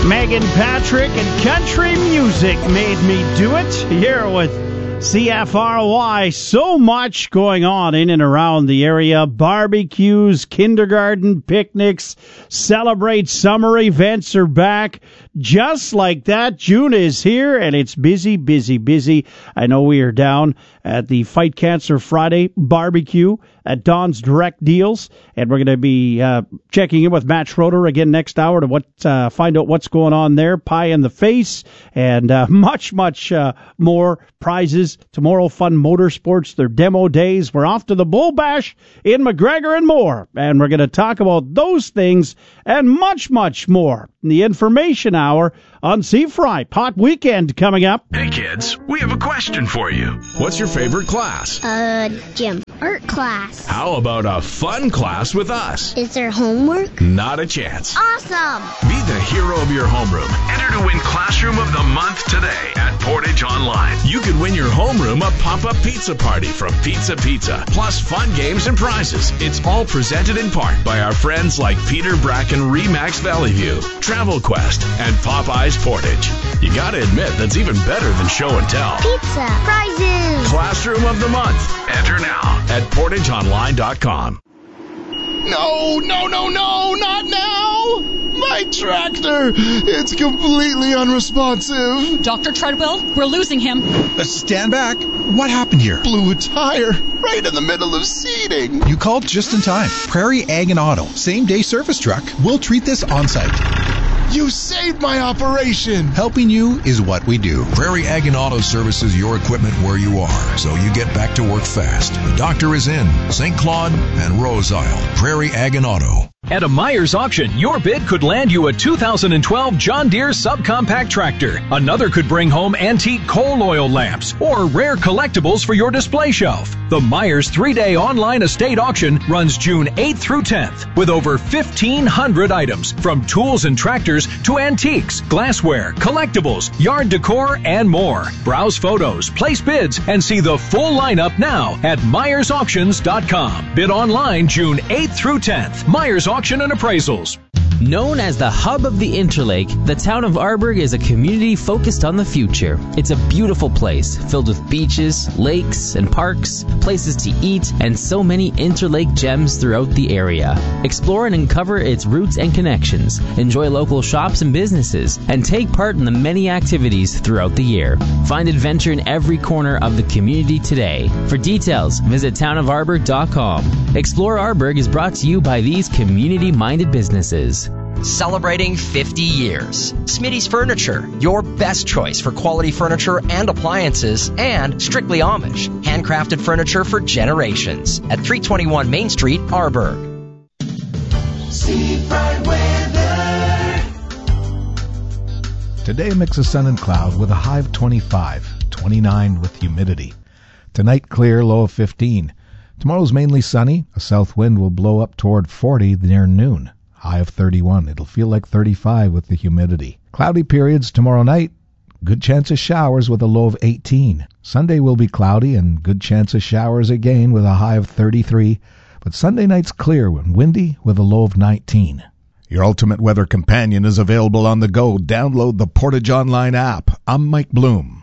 Megan Patrick and country music made me do it here with CFRY. So much going on in and around the area. Barbecues, kindergarten picnics, celebrate summer events are back. Just like that, June is here and it's busy, busy, busy. I know we are down at the Fight Cancer Friday barbecue at Don's Direct Deals, and we're going to be checking in with Matt Schroeder again next hour to find out what's going on there. Pie in the face and much more prizes. Tomorrow, Fun Motorsports, their demo days. We're off to the Bull Bash in McGregor and more, and we're going to talk about those things and much more in the information hour on C-Fry. Pot Weekend coming up. Hey kids, we have a question for you. What's your favorite class? Gym. Art class. How about a fun class with us? Is there homework? Not a chance. Awesome! Be the hero of your homeroom. Enter to win Classroom of the Month today at Portage Online. You could win your homeroom a pop-up pizza party from Pizza Pizza, plus fun games and prizes. It's all presented in part by our friends like Peter Bracken, Remax Valley View, Travel Quest, and Popeyes Portage. You gotta admit, that's even better than show and tell. Pizza. Prizes. Classroom of the Month. Enter now at PortageOnline.com. No, not now! My tractor! It's completely unresponsive. Dr. Treadwell, we're losing him. Stand back. What happened here? Blew a tire right in the middle of seeding. You called just in time. Prairie Ag and Auto, same-day service truck. We'll treat this on-site. You saved my operation! Helping you is what we do. Prairie Ag and Auto services your equipment where you are, so you get back to work fast. The doctor is in St. Claude and Rose Isle. Prairie Ag and Auto. At a Myers auction, your bid could land you a 2012 John Deere subcompact tractor. Another could bring home antique coal oil lamps or rare collectibles for your display shelf. The Myers 3-day online estate auction runs June 8th through 10th with over 1,500 items, from tools and tractors to antiques, glassware, collectibles, yard decor, and more. Browse photos, place bids, and see the full lineup now at MyersAuctions.com. Bid online June 8th through 10th. Myers Auction and Appraisals. Known as the hub of the Interlake, the town of Arborg is a community focused on the future. It's a beautiful place, filled with beaches, lakes, and parks, places to eat, and so many Interlake gems throughout the area. Explore and uncover its roots and connections, enjoy local shops and businesses, and take part in the many activities throughout the year. Find adventure in every corner of the community today. For details, visit townofarborg.com. Explore Arborg is brought to you by these community-minded businesses. Celebrating 50 years. Smitty's Furniture, your best choice for quality furniture and appliances, and strictly Amish. Handcrafted furniture for generations. At 321 Main Street, Arborg. C-Fry weather. Today, a mix of sun and cloud with a high of 25, 29 with humidity. Tonight, clear, low of 15. Tomorrow's mainly sunny. A south wind will blow up toward 40 near noon. High of 31. It'll feel like 35 with the humidity. Cloudy periods tomorrow night. Good chance of showers with a low of 18. Sunday will be cloudy and good chance of showers again with a high of 33. But Sunday night's clear and windy with a low of 19. Your ultimate weather companion is available on the go. Download the Portage Online app. I'm Mike Bloom.